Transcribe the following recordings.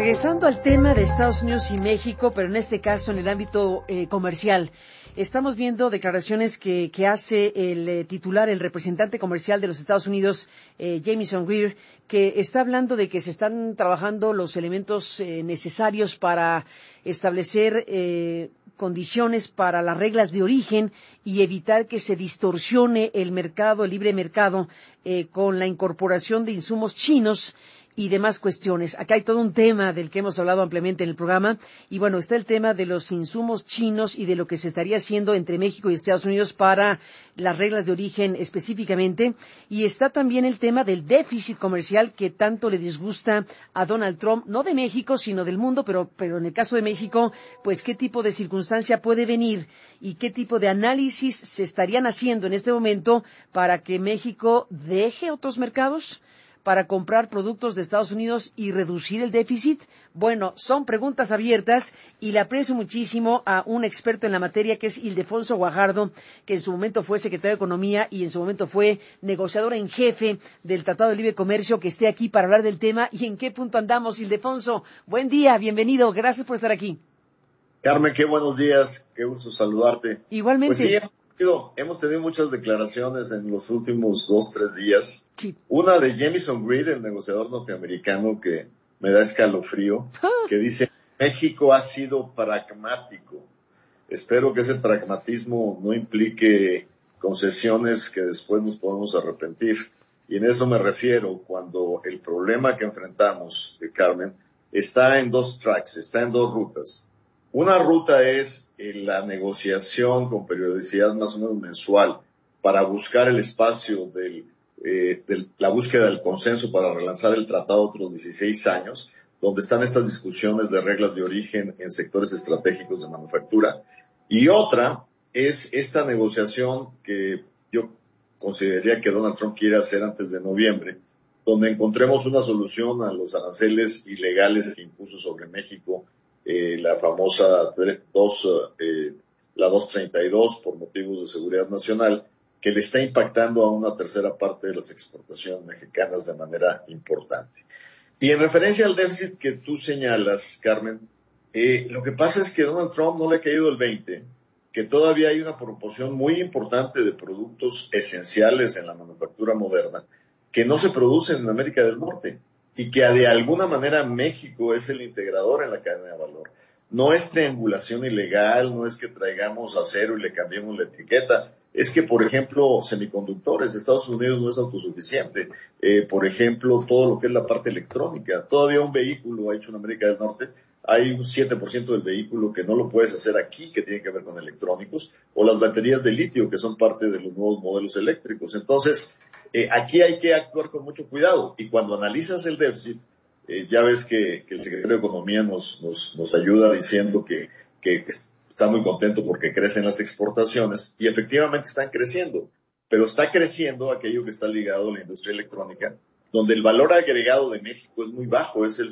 Regresando al tema de Estados Unidos y México, pero en este caso en el ámbito comercial, estamos viendo declaraciones que hace el titular, el representante comercial de los Estados Unidos, Jamieson Greer, que está hablando de que se están trabajando los elementos necesarios para establecer condiciones para las reglas de origen y evitar que se distorsione el mercado, el libre mercado, con la incorporación de insumos chinos y demás cuestiones. Acá hay todo un tema del que hemos hablado ampliamente en el programa, y bueno, está el tema de los insumos chinos y de lo que se estaría haciendo entre México y Estados Unidos para las reglas de origen específicamente, y está también el tema del déficit comercial que tanto le disgusta a Donald Trump, no de México, sino del mundo, pero en el caso de México, pues qué tipo de circunstancia puede venir y qué tipo de análisis se estarían haciendo en este momento para que México deje otros mercados para comprar productos de Estados Unidos y reducir el déficit. Bueno, son preguntas abiertas y le aprecio muchísimo a un experto en la materia que es Ildefonso Guajardo, que en su momento fue secretario de Economía y en su momento fue negociador en jefe del Tratado de Libre Comercio, que esté aquí para hablar del tema y en qué punto andamos. Ildefonso, buen día, bienvenido, gracias por estar aquí. Carmen, qué buenos días, qué gusto saludarte. Igualmente. Pues sí, hemos tenido muchas declaraciones en los últimos 2-3 días. Sí. Una de Jamieson Greer, el negociador norteamericano, que me da escalofrío, que dice: México ha sido pragmático. Espero que ese pragmatismo no implique concesiones que después nos podemos arrepentir. Y en eso me refiero cuando el problema que enfrentamos, Carmen, está en dos tracks, está en dos rutas. Una ruta es la negociación con periodicidad más o menos mensual para buscar el espacio de la búsqueda del consenso para relanzar el tratado otros 16 años, donde están estas discusiones de reglas de origen en sectores estratégicos de manufactura. Y otra es esta negociación que yo consideraría que Donald Trump quiere hacer antes de noviembre, donde encontremos una solución a los aranceles ilegales que impuso sobre México la famosa la 232 por motivos de seguridad nacional, que le está impactando a una tercera parte de las exportaciones mexicanas de manera importante. Y en referencia al déficit que tú señalas, Carmen, lo que pasa es que a Donald Trump no le ha caído el 20, que todavía hay una proporción muy importante de productos esenciales en la manufactura moderna que no se producen en América del Norte, y que de alguna manera México es el integrador en la cadena de valor. No es triangulación ilegal, no es que traigamos acero y le cambiemos la etiqueta. Es que, por ejemplo, semiconductores, Estados Unidos no es autosuficiente. Por ejemplo, todo lo que es la parte electrónica. Todavía un vehículo hecho en América del Norte, hay un 7% del vehículo que no lo puedes hacer aquí, que tiene que ver con electrónicos, o las baterías de litio, que son parte de los nuevos modelos eléctricos. Entonces, aquí hay que actuar con mucho cuidado, y cuando analizas el déficit, ya ves que el secretario de Economía nos ayuda diciendo que está muy contento porque crecen las exportaciones, y efectivamente están creciendo, pero está creciendo aquello que está ligado a la industria electrónica, donde el valor agregado de México es muy bajo, es el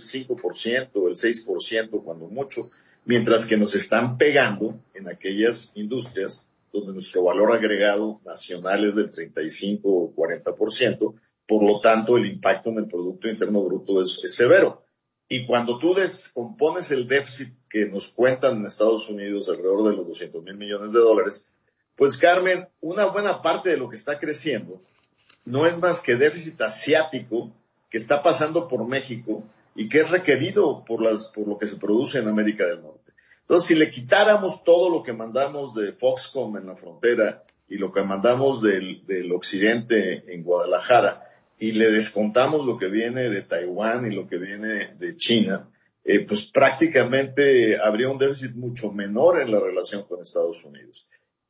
5%, el 6% cuando mucho, mientras que nos están pegando en aquellas industrias donde nuestro valor agregado nacional es del 35 o 40%, por lo tanto el impacto en el Producto Interno Bruto es severo. Y cuando tú descompones el déficit que nos cuentan en Estados Unidos alrededor de los $200,000 millones, pues Carmen, una buena parte de lo que está creciendo no es más que déficit asiático que está pasando por México y que es requerido por lo que se produce en América del Norte. Entonces, si le quitáramos todo lo que mandamos de Foxconn en la frontera y lo que mandamos del occidente en Guadalajara, y le descontamos lo que viene de Taiwán y lo que viene de China, pues prácticamente habría un déficit mucho menor en la relación con Estados Unidos.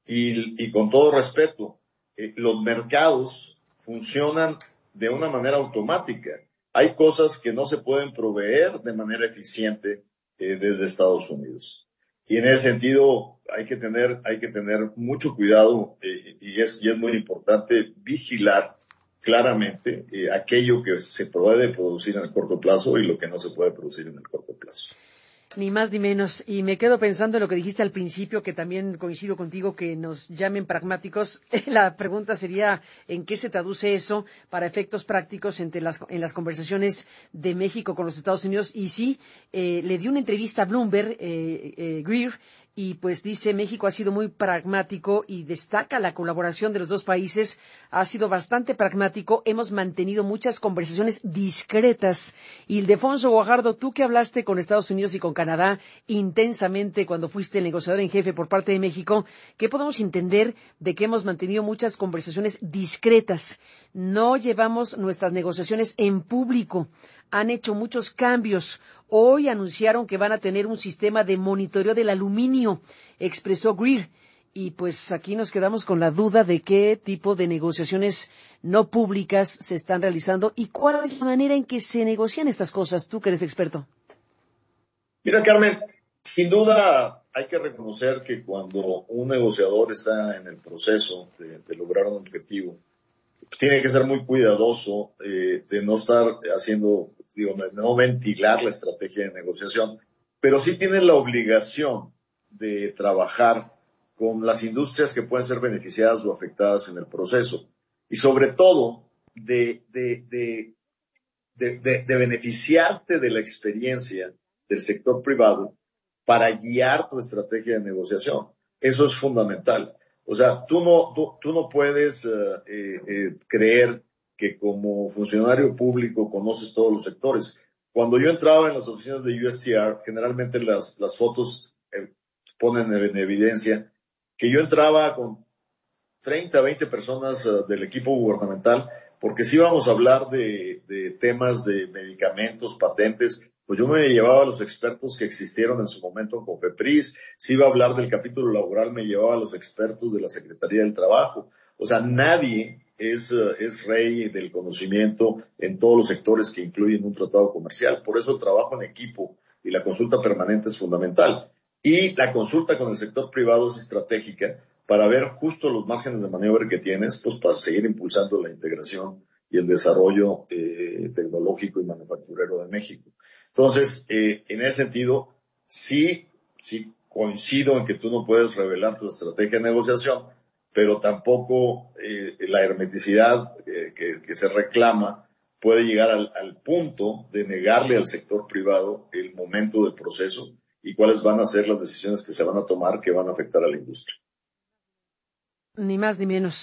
Y con todo respeto, los mercados funcionan de una manera automática. Hay cosas que no se pueden proveer de manera eficiente desde Estados Unidos. Y en ese sentido hay que tener mucho cuidado, y es muy importante vigilar claramente aquello que se puede producir en el corto plazo y lo que no se puede producir en el corto plazo. Ni más ni menos. Y me quedo pensando en lo que dijiste al principio, que también coincido contigo, que nos llamen pragmáticos. La pregunta sería, ¿en qué se traduce eso para efectos prácticos en las conversaciones de México con los Estados Unidos? Y sí, le dio una entrevista a Bloomberg, Greer, y pues dice, México ha sido muy pragmático y destaca la colaboración de los dos países. Ha sido bastante pragmático. Hemos mantenido muchas conversaciones discretas. Ildefonso Guajardo, tú que hablaste con Estados Unidos y con Canadá intensamente cuando fuiste el negociador en jefe por parte de México, ¿qué podemos entender de que hemos mantenido muchas conversaciones discretas? No llevamos nuestras negociaciones en público. Han hecho muchos cambios. Hoy anunciaron que van a tener un sistema de monitoreo del aluminio, expresó Greer. Y pues aquí nos quedamos con la duda de qué tipo de negociaciones no públicas se están realizando y cuál es la manera en que se negocian estas cosas, tú que eres experto. Mira, Carmen, sin duda hay que reconocer que cuando un negociador está en el proceso de lograr un objetivo, tiene que ser muy cuidadoso de no estar haciendo, de no ventilar la estrategia de negociación, pero sí tiene la obligación de trabajar con las industrias que pueden ser beneficiadas o afectadas en el proceso y sobre todo de beneficiarte de la experiencia del sector privado para guiar tu estrategia de negociación. Eso es fundamental. O sea, tú no puedes creer que como funcionario público conoces todos los sectores. Cuando yo entraba en las oficinas de USTR, generalmente las fotos ponen en evidencia que yo entraba con 30, 20 personas del equipo gubernamental, porque si íbamos a hablar de temas de medicamentos, patentes, pues yo me llevaba a los expertos que existieron en su momento en COFEPRIS. Si iba a hablar del capítulo laboral, me llevaba a los expertos de la Secretaría del Trabajo. O sea, nadie es rey del conocimiento en todos los sectores que incluyen un tratado comercial. Por eso el trabajo en equipo y la consulta permanente es fundamental. Y la consulta con el sector privado es estratégica para ver justo los márgenes de maniobra que tienes, pues para seguir impulsando la integración y el desarrollo tecnológico y manufacturero de México. Entonces, en ese sentido, sí coincido en que tú no puedes revelar tu estrategia de negociación, pero tampoco la hermeticidad que se reclama puede llegar al punto de negarle al sector privado el momento del proceso y cuáles van a ser las decisiones que se van a tomar que van a afectar a la industria. Ni más ni menos.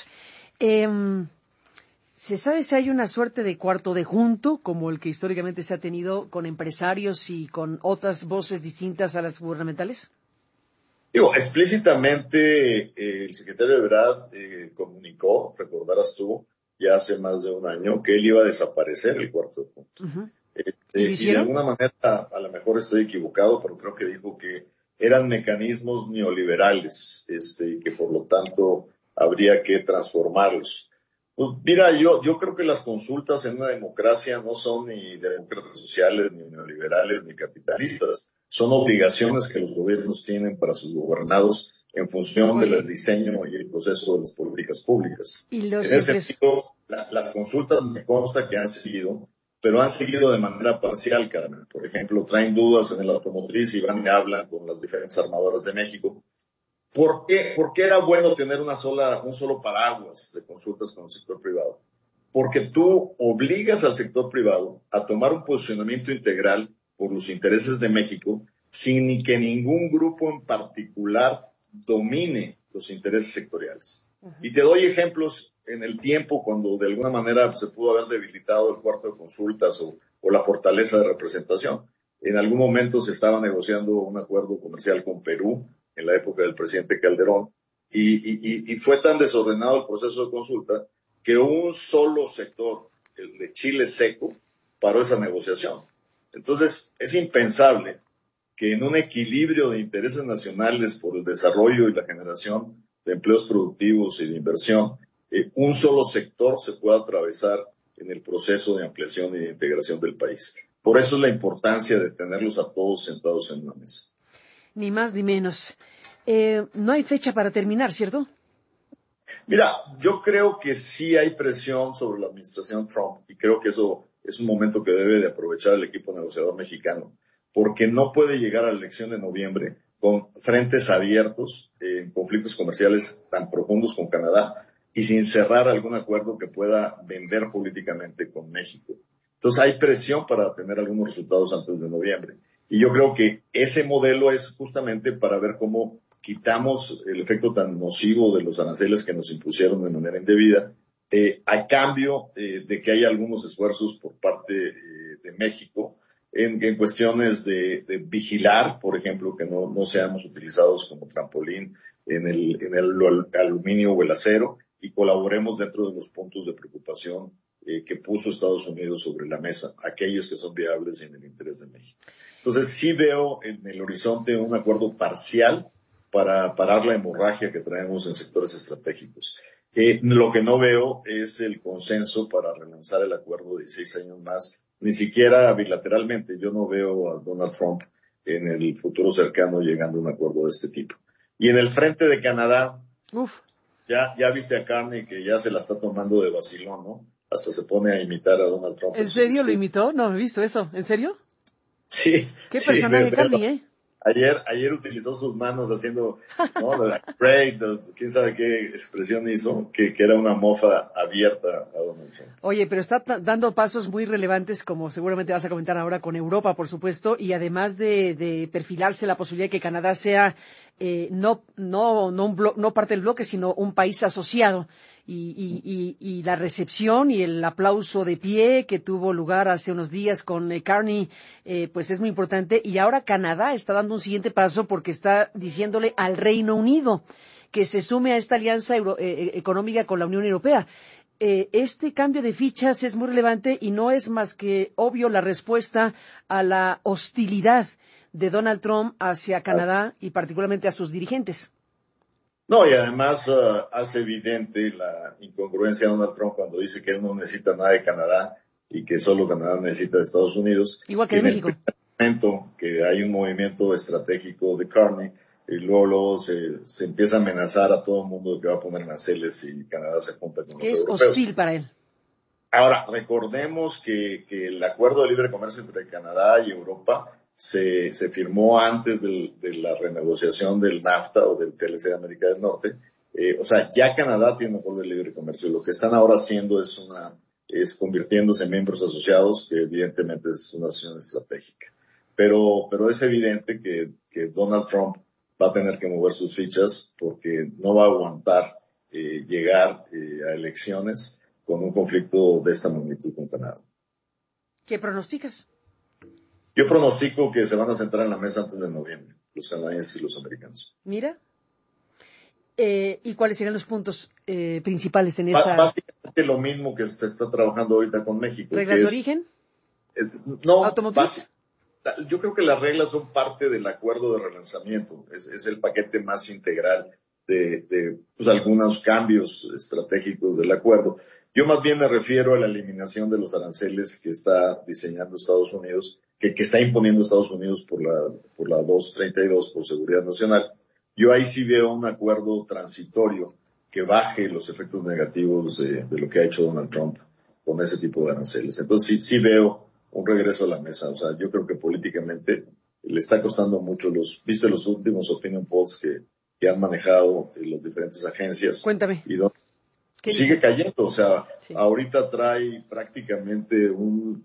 ¿Se sabe si hay una suerte de cuarto de junto, como el que históricamente se ha tenido con empresarios y con otras voces distintas a las gubernamentales? Digo, explícitamente el secretario Ebrard comunicó, recordarás tú, ya hace más de un año, que él iba a desaparecer el cuarto de junto. Uh-huh. Y de alguna manera, a lo mejor estoy equivocado, pero creo que dijo que eran mecanismos neoliberales, y que por lo tanto habría que transformarlos. Pues mira, yo creo que las consultas en una democracia no son ni demócratas sociales, ni neoliberales, ni capitalistas. Son obligaciones que los gobiernos tienen para sus gobernados en función del diseño y el proceso de las políticas públicas. En ese sentido, las consultas me consta que han seguido, pero han seguido de manera parcial, Carmen. Por ejemplo, traen dudas en el automotriz y van y hablan con las diferentes armadoras de México. ¿Por qué era bueno tener un solo paraguas de consultas con el sector privado? Porque tú obligas al sector privado a tomar un posicionamiento integral por los intereses de México sin que ningún grupo en particular domine los intereses sectoriales. Uh-huh. Y te doy ejemplos en el tiempo cuando de alguna manera se pudo haber debilitado el cuarto de consultas o la fortaleza de representación. En algún momento se estaba negociando un acuerdo comercial con Perú en la época del presidente Calderón y fue tan desordenado el proceso de consulta que un solo sector, el de Chile seco, paró esa negociación. Entonces, es impensable que en un equilibrio de intereses nacionales por el desarrollo y la generación de empleos productivos y de inversión, un solo sector se pueda atravesar en el proceso de ampliación y de integración del país. Por eso es la importancia de tenerlos a todos sentados en una mesa. Ni más ni menos. No hay fecha para terminar, ¿cierto? Mira, yo creo que sí hay presión sobre la administración Trump y creo que eso es un momento que debe de aprovechar el equipo negociador mexicano, porque no puede llegar a la elección de noviembre con frentes abiertos en conflictos comerciales tan profundos con Canadá y sin cerrar algún acuerdo que pueda vender políticamente con México. Entonces hay presión para tener algunos resultados antes de noviembre. Y yo creo que ese modelo es justamente para ver cómo quitamos el efecto tan nocivo de los aranceles que nos impusieron de manera indebida, a cambio de que haya algunos esfuerzos por parte de México en cuestiones de vigilar, por ejemplo, que no seamos utilizados como trampolín en el aluminio o el acero, y colaboremos dentro de los puntos de preocupación que puso Estados Unidos sobre la mesa, aquellos que son viables y en el interés de México. Entonces sí veo en el horizonte un acuerdo parcial para parar la hemorragia que traemos en sectores estratégicos. Lo que no veo es el consenso para relanzar el acuerdo de 16 años más, ni siquiera bilateralmente. Yo no veo a Donald Trump en el futuro cercano llegando a un acuerdo de este tipo. Y en el frente de Canadá, ya viste a Carney que ya se la está tomando de vacilón, ¿no? Hasta se pone a imitar a Donald Trump. ¿En serio lo imitó? No he visto eso. ¿En serio? Sí. ¿Qué personaje Carney, eh? Ayer utilizó sus manos haciendo, ¿no? Great, quién sabe qué expresión hizo, que era una mofa abierta a Donald Trump. Oye, pero está dando pasos muy relevantes, como seguramente vas a comentar ahora, con Europa, por supuesto, y además de perfilarse la posibilidad de que Canadá sea no parte del bloque, sino un país asociado. Y la recepción y el aplauso de pie que tuvo lugar hace unos días con Carney, pues es muy importante. Y ahora Canadá está dando un siguiente paso porque está diciéndole al Reino Unido que se sume a esta alianza económica con la Unión Europea. Este cambio de fichas es muy relevante y no es más que obvio la respuesta a la hostilidad de Donald Trump hacia Canadá y particularmente a sus dirigentes. No, y además hace evidente la incongruencia de Donald Trump cuando dice que él no necesita nada de Canadá y que solo Canadá necesita de Estados Unidos. Igual que de México. En el momento que hay un movimiento estratégico de Carney, y luego se empieza a amenazar a todo el mundo de que va a poner aranceles y Canadá se junta con los europeos. Es hostil para él. Ahora, recordemos que el acuerdo de libre comercio entre Canadá y Europa se firmó antes de la renegociación del NAFTA o del TLC de América del Norte. O sea, ya Canadá tiene un acuerdo de libre comercio. Lo que están ahora haciendo es convirtiéndose en miembros asociados, que evidentemente es una asociación estratégica. Pero es evidente que Donald Trump va a tener que mover sus fichas porque no va a aguantar llegar a elecciones con un conflicto de esta magnitud con Canadá. ¿Qué pronosticas? Yo pronostico que se van a sentar en la mesa antes de noviembre, los canadienses y los americanos. Mira. ¿Y cuáles serían los puntos principales en esa? Básicamente lo mismo que se está trabajando ahorita con México. ¿Reglas de origen? No. ¿Automotriz? Yo creo que las reglas son parte del acuerdo de relanzamiento. Es el paquete más integral de pues, algunos cambios estratégicos del acuerdo. Yo más bien me refiero a la eliminación de los aranceles que está diseñando Estados Unidos, que está imponiendo Estados Unidos por la 232, por seguridad nacional. Yo ahí sí veo un acuerdo transitorio que baje los efectos negativos de lo que ha hecho Donald Trump con ese tipo de aranceles. Entonces sí veo un regreso a la mesa. O sea, yo creo que políticamente le está costando mucho ¿viste los últimos opinion polls que han manejado las diferentes agencias? Cuéntame. Y sigue cayendo. O sea, sí. Ahorita trae prácticamente un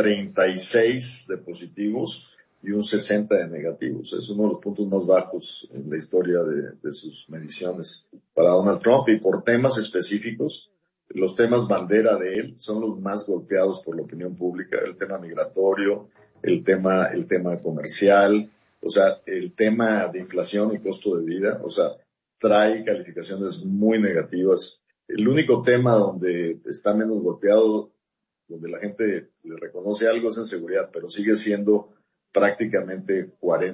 36 de positivos y un 60 de negativos. Es uno de los puntos más bajos en la historia de sus mediciones para Donald Trump, y por temas específicos, los temas bandera de él son los más golpeados por la opinión pública: el tema migratorio, el tema comercial, o sea, el tema de inflación y costo de vida. O sea, trae calificaciones muy negativas. El único tema donde está menos golpeado, donde la gente le reconoce algo, es en seguridad, pero sigue siendo prácticamente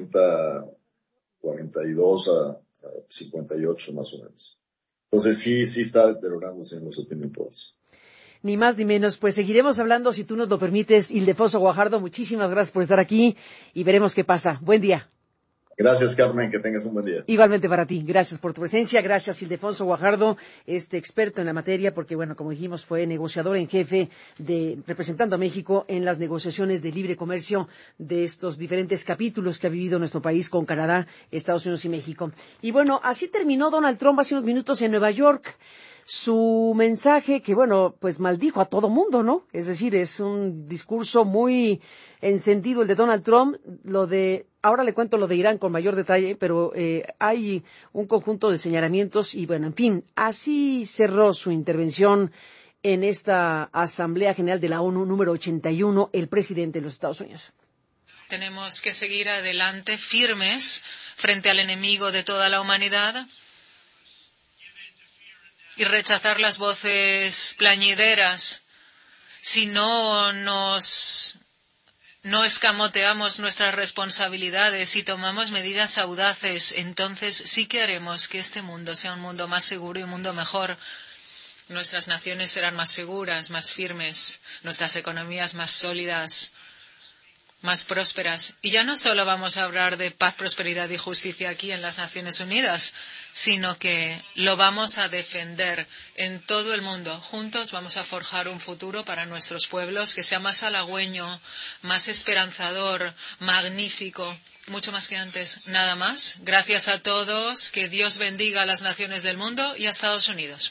42 a 58 más o menos. Entonces sí está deteriorándose en los opinion polls. Ni más ni menos. Pues seguiremos hablando si tú nos lo permites. Ildefonso Guajardo, muchísimas gracias por estar aquí y veremos qué pasa. Buen día. Gracias, Carmen, que tengas un buen día. Igualmente para ti. Gracias por tu presencia. Gracias, Ildefonso Guajardo, experto en la materia, porque, bueno, como dijimos, fue negociador en jefe representando a México en las negociaciones de libre comercio de estos diferentes capítulos que ha vivido nuestro país con Canadá, Estados Unidos y México. Y bueno, así terminó Donald Trump hace unos minutos en Nueva York. Su mensaje que, bueno, pues maldijo a todo mundo, ¿no? Es decir, es un discurso muy encendido el de Donald Trump. Ahora le cuento lo de Irán con mayor detalle, pero hay un conjunto de señalamientos y, bueno, en fin, así cerró su intervención en esta Asamblea General de la ONU número 81, el presidente de los Estados Unidos. Tenemos que seguir adelante, firmes, frente al enemigo de toda la humanidad, y rechazar las voces plañideras. Si no escamoteamos nuestras responsabilidades y tomamos medidas audaces, entonces sí que haremos que este mundo sea un mundo más seguro y un mundo mejor. Nuestras naciones serán más seguras, más firmes, nuestras economías más sólidas, más prósperas. Y ya no solo vamos a hablar de paz, prosperidad y justicia aquí en las Naciones Unidas, sino que lo vamos a defender en todo el mundo. Juntos vamos a forjar un futuro para nuestros pueblos que sea más halagüeño, más esperanzador, magnífico, mucho más que antes. Nada más. Gracias a todos. Que Dios bendiga a las naciones del mundo y a Estados Unidos.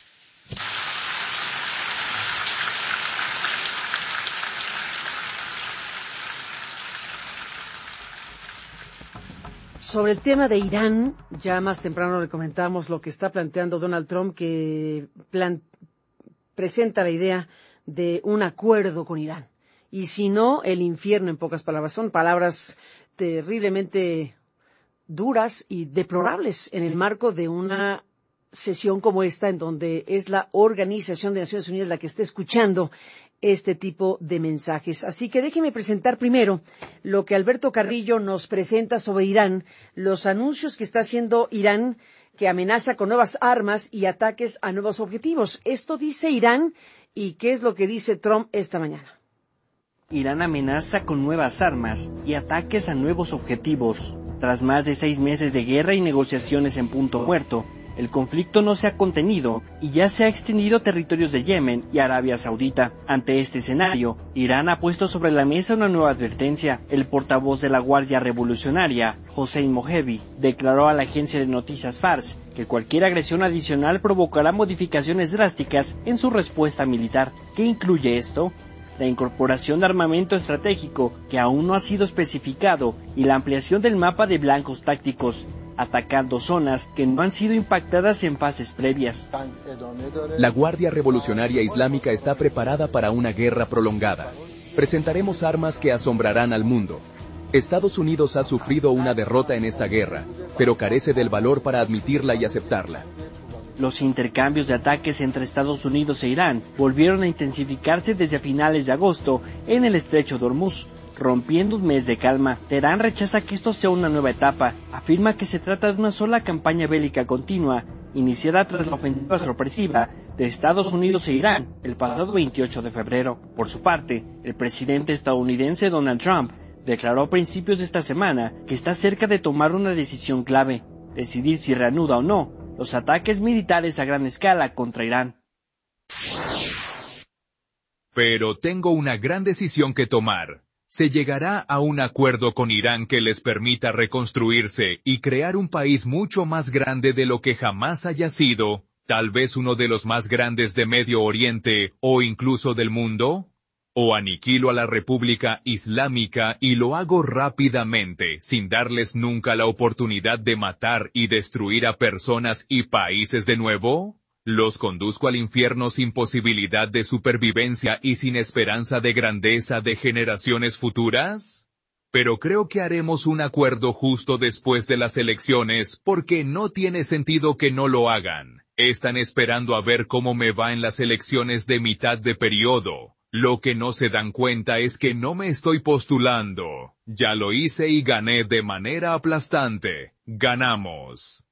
Sobre el tema de Irán, ya más temprano le comentamos lo que está planteando Donald Trump, que presenta la idea de un acuerdo con Irán. Y si no, el infierno, en pocas palabras. Son palabras terriblemente duras y deplorables en el marco de una sesión como esta, en donde es la Organización de Naciones Unidas la que está escuchando este tipo de mensajes. Así que déjeme presentar primero lo que Alberto Carrillo nos presenta sobre Irán, los anuncios que está haciendo Irán, que amenaza con nuevas armas y ataques a nuevos objetivos. Esto dice Irán, ¿y qué es lo que dice Trump esta mañana? Irán amenaza con nuevas armas y ataques a nuevos objetivos. Tras más de 6 meses de guerra y negociaciones en punto muerto, el conflicto no se ha contenido y ya se ha extendido a territorios de Yemen y Arabia Saudita. Ante este escenario, Irán ha puesto sobre la mesa una nueva advertencia. El portavoz de la Guardia Revolucionaria, Hossein Mohebi, declaró a la agencia de noticias Fars que cualquier agresión adicional provocará modificaciones drásticas en su respuesta militar. ¿Qué incluye esto? La incorporación de armamento estratégico que aún no ha sido especificado y la ampliación del mapa de blancos tácticos, atacando zonas que no han sido impactadas en fases previas. La Guardia Revolucionaria Islámica está preparada para una guerra prolongada. Presentaremos armas que asombrarán al mundo. Estados Unidos ha sufrido una derrota en esta guerra, pero carece del valor para admitirla y aceptarla. Los intercambios de ataques entre Estados Unidos e Irán volvieron a intensificarse desde finales de agosto en el estrecho de Hormuz, rompiendo un mes de calma. Teherán rechaza que esto sea una nueva etapa, afirma que se trata de una sola campaña bélica continua, iniciada tras la ofensiva sorpresiva de Estados Unidos e Irán el pasado 28 de febrero. Por su parte, el presidente estadounidense Donald Trump declaró a principios de esta semana que está cerca de tomar una decisión clave, decidir si reanuda o no los ataques militares a gran escala contra Irán. Pero tengo una gran decisión que tomar. Se llegará a un acuerdo con Irán que les permita reconstruirse y crear un país mucho más grande de lo que jamás haya sido, tal vez uno de los más grandes de Medio Oriente o incluso del mundo. O aniquilo a la República Islámica y lo hago rápidamente, sin darles nunca la oportunidad de matar y destruir a personas y países de nuevo. ¿Los conduzco al infierno sin posibilidad de supervivencia y sin esperanza de grandeza de generaciones futuras? Pero creo que haremos un acuerdo justo después de las elecciones, porque no tiene sentido que no lo hagan. Están esperando a ver cómo me va en las elecciones de mitad de periodo. Lo que no se dan cuenta es que no me estoy postulando. Ya lo hice y gané de manera aplastante. Ganamos.